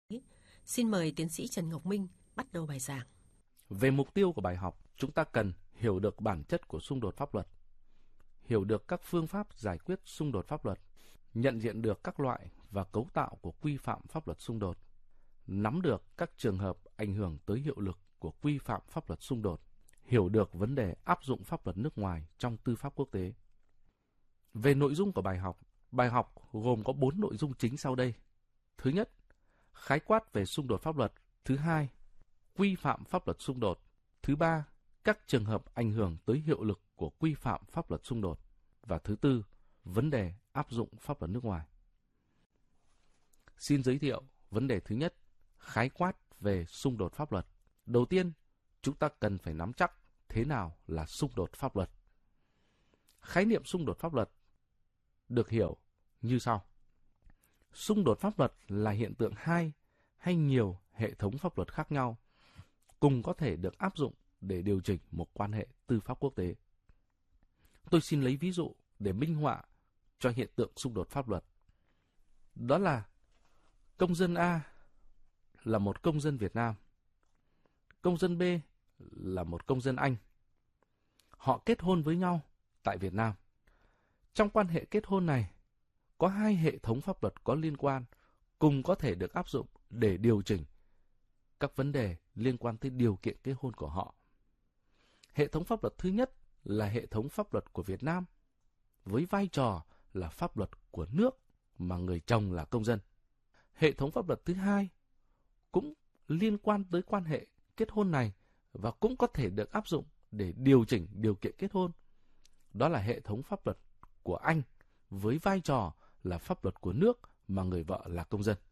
Xin mời tiến sĩ Trần Ngọc Minh bắt đầu bài giảng. Về mục tiêu của bài học, chúng ta cần hiểu được bản chất của xung đột pháp luật, hiểu được các phương pháp giải quyết xung đột pháp luật, nhận diện được các loại và cấu tạo của quy phạm pháp luật xung đột, nắm được các trường hợp ảnh hưởng tới hiệu lực của quy phạm pháp luật xung đột, hiểu được vấn đề áp dụng pháp luật nước ngoài trong tư pháp quốc tế. Về nội dung của bài học gồm có 4 nội dung chính sau đây. Thứ nhất, khái quát về xung đột pháp luật. Thứ hai, quy phạm pháp luật xung đột. Thứ ba, các trường hợp ảnh hưởng tới hiệu lực của quy phạm pháp luật xung đột. Và thứ tư, vấn đề áp dụng pháp luật nước ngoài. Xin giới thiệu vấn đề thứ nhất, khái quát về xung đột pháp luật. Đầu tiên, chúng ta cần phải nắm chắc thế nào là xung đột pháp luật. Khái niệm xung đột pháp luật được hiểu như sau. Xung đột pháp luật là hiện tượng hai hay nhiều hệ thống pháp luật khác nhau cùng có thể được áp dụng để điều chỉnh một quan hệ tư pháp quốc tế. Tôi xin lấy ví dụ để minh họa cho hiện tượng xung đột pháp luật. Đó là công dân A là một công dân Việt Nam, công dân B là một công dân Anh. Họ kết hôn với nhau tại Việt Nam. Trong quan hệ kết hôn này, có hai hệ thống pháp luật có liên quan cùng có thể được áp dụng để điều chỉnh các vấn đề liên quan tới điều kiện kết hôn của họ. Hệ thống pháp luật thứ nhất là hệ thống pháp luật của Việt Nam, với vai trò là pháp luật của nước mà người chồng là công dân. Hệ thống pháp luật thứ hai cũng liên quan tới quan hệ kết hôn này và cũng có thể được áp dụng để điều chỉnh điều kiện kết hôn. Đó là hệ thống pháp luật của Anh, với vai trò là pháp luật của nước mà người vợ là công dân.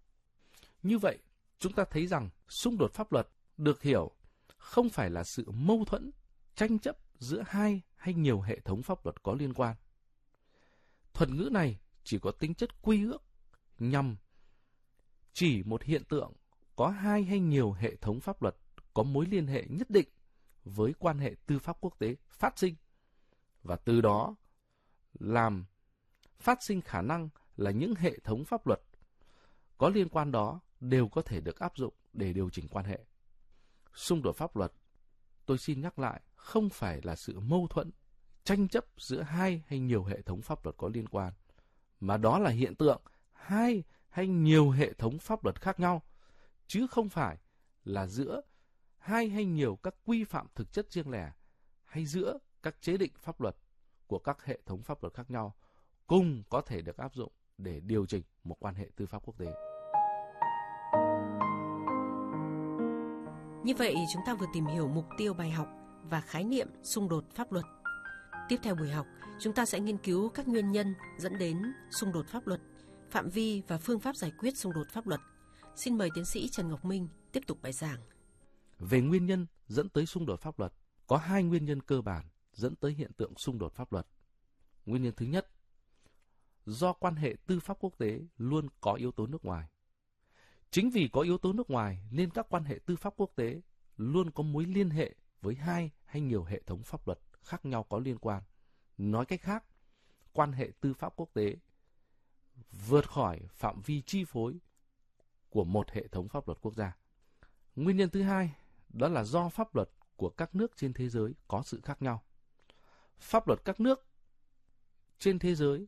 Như vậy, chúng ta thấy rằng xung đột pháp luật được hiểu không phải là sự mâu thuẫn, tranh chấp giữa hai hay nhiều hệ thống pháp luật có liên quan. Thuật ngữ này chỉ có tính chất quy ước nhằm chỉ một hiện tượng có hai hay nhiều hệ thống pháp luật có mối liên hệ nhất định với quan hệ tư pháp quốc tế phát sinh, và từ đó làm phát sinh khả năng là những hệ thống pháp luật có liên quan đó đều có thể được áp dụng để điều chỉnh quan hệ. Xung đột pháp luật, tôi xin nhắc lại, không phải là sự mâu thuẫn, tranh chấp giữa hai hay nhiều hệ thống pháp luật có liên quan, mà đó là hiện tượng hai hay nhiều hệ thống pháp luật khác nhau, chứ không phải là giữa hai hay nhiều các quy phạm thực chất riêng lẻ hay giữa các chế định pháp luật của các hệ thống pháp luật khác nhau cùng có thể được áp dụng để điều chỉnh một quan hệ tư pháp quốc tế. Như vậy, chúng ta vừa tìm hiểu mục tiêu bài học và khái niệm xung đột pháp luật. Tiếp theo buổi học, chúng ta sẽ nghiên cứu các nguyên nhân dẫn đến xung đột pháp luật, phạm vi và phương pháp giải quyết xung đột pháp luật. Xin mời tiến sĩ Trần Ngọc Minh tiếp tục bài giảng. Về nguyên nhân dẫn tới xung đột pháp luật, có hai nguyên nhân cơ bản dẫn tới hiện tượng xung đột pháp luật. Nguyên nhân thứ nhất, do quan hệ tư pháp quốc tế luôn có yếu tố nước ngoài. Chính vì có yếu tố nước ngoài nên các quan hệ tư pháp quốc tế luôn có mối liên hệ với hai hay nhiều hệ thống pháp luật khác nhau có liên quan. Nói cách khác, quan hệ tư pháp quốc tế vượt khỏi phạm vi chi phối của một hệ thống pháp luật quốc gia. Nguyên nhân thứ hai, đó là do pháp luật của các nước trên thế giới có sự khác nhau. Pháp luật các nước trên thế giới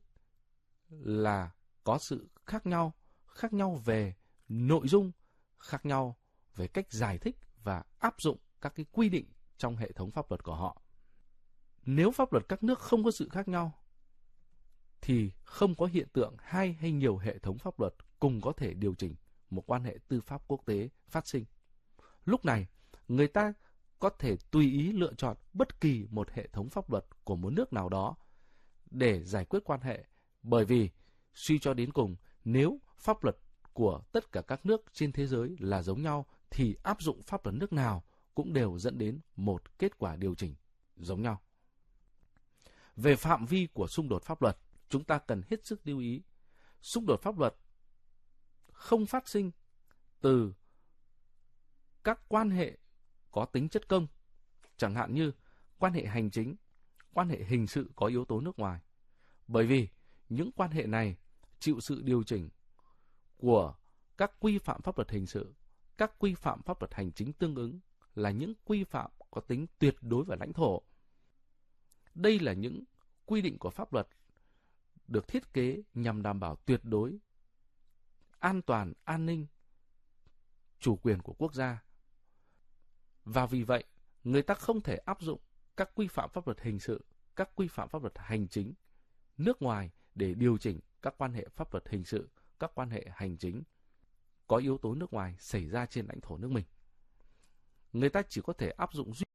là có sự khác nhau về nội dung, khác nhau về cách giải thích và áp dụng các cái quy định trong hệ thống pháp luật của họ. Nếu pháp luật các nước không có sự khác nhau, thì không có hiện tượng hai hay nhiều hệ thống pháp luật cùng có thể điều chỉnh một quan hệ tư pháp quốc tế phát sinh. Lúc này, người ta có thể tùy ý lựa chọn bất kỳ một hệ thống pháp luật của một nước nào đó để giải quyết quan hệ, bởi vì suy cho đến cùng, nếu pháp luật của tất cả các nước trên thế giới là giống nhau thì áp dụng pháp luật nước nào cũng đều dẫn đến một kết quả điều chỉnh giống nhau. Về phạm vi của xung đột pháp luật, chúng ta cần hết sức lưu ý. Xung đột pháp luật không phát sinh từ các quan hệ có tính chất công, chẳng hạn như quan hệ hành chính, quan hệ hình sự có yếu tố nước ngoài. Bởi vì những quan hệ này chịu sự điều chỉnh của các quy phạm pháp luật hình sự, các quy phạm pháp luật hành chính tương ứng là những quy phạm có tính tuyệt đối và lãnh thổ. Đây là những quy định của pháp luật được thiết kế nhằm đảm bảo tuyệt đối an toàn, an ninh, chủ quyền của quốc gia. Và vì vậy, người ta không thể áp dụng các quy phạm pháp luật hình sự, các quy phạm pháp luật hành chính nước ngoài để điều chỉnh các quan hệ pháp luật hình sự, các quan hệ hành chính có yếu tố nước ngoài xảy ra trên lãnh thổ nước mình. Người ta chỉ có thể áp dụng duy